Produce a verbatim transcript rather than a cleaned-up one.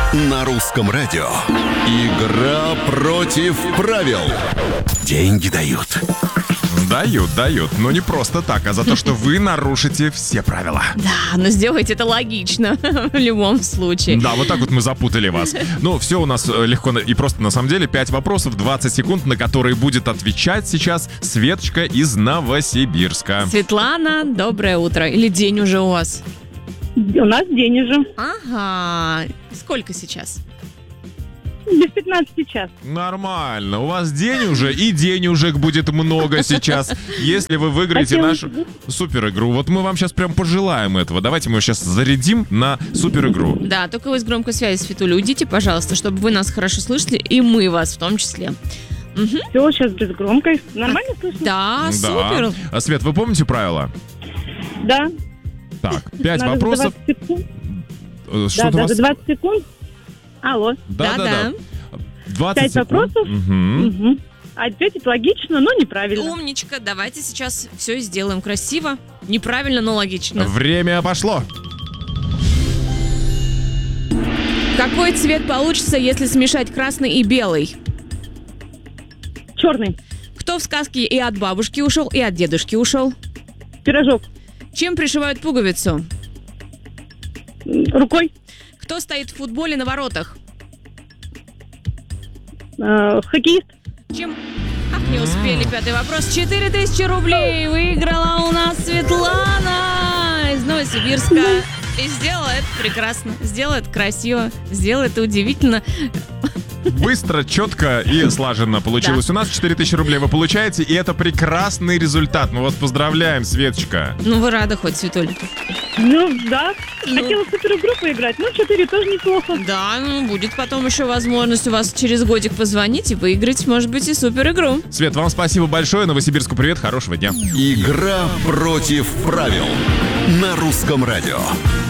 На русском радио. Игра против правил. Деньги дают. Дают, дают, но не просто так, а за то, что вы нарушите все правила. Да, но сделайте это логично в любом случае. Да, вот так вот мы запутали вас. Ну, все у нас легко и просто. На самом деле, пять вопросов, двадцать секунд, на которые будет отвечать сейчас Светочка из Новосибирска. Светлана, доброе утро. Или день уже у вас? У нас день уже. Ага. Сколько сейчас? Без пятнадцати час. Нормально. У вас день уже, и денежек будет много сейчас, если вы выиграете Хотелось нашу супер игру. Вот мы вам сейчас прям пожелаем этого. Давайте мы сейчас зарядим на супер игру. Да, только вы с громкой связи, Светуля, уйдите, пожалуйста, чтобы вы нас хорошо слышали, и мы вас в том числе. Угу. Все, сейчас без громкой. Нормально слышно? Да, супер. А, Свет, вы помните правила? Да. Так, пять Надо вопросов. за двадцать секунд. Э, Да, Что-то да, вас... за двадцать секунд. Алло. Да, да, Да-да. да. двадцать Пять секунд. вопросов. Мгм. Угу. Ответить логично, но неправильно. Умничка, давайте сейчас все сделаем красиво, неправильно, но логично. Время пошло. Какой цвет получится, если смешать красный и белый? Черный. Кто в сказке и от бабушки ушел, и от дедушки ушел? Пирожок. Чем пришивают пуговицу? М, Рукой. Кто стоит в футболе на воротах? Э, хоккеист. Чем? Ах, не успели. Пятый вопрос. Четыре тысячи рублей выиграла у нас Светлана из Новосибирска. И сделала это прекрасно, сделала это красиво, сделала это удивительно. Быстро, четко и слаженно получилось. Да. У нас четыре тысячи рублей вы получаете, и это прекрасный результат. Мы вас поздравляем, Светочка. Ну, вы рады хоть, Светуль? Ну, да. Хотела супергруппу поиграть. Ну, четыре тоже неплохо. Да, ну, будет потом еще возможность у вас через годик позвонить и выиграть, может быть, и супер игру. Свет, вам спасибо большое. Новосибирску привет, хорошего дня. Игра против правил. На русском радио.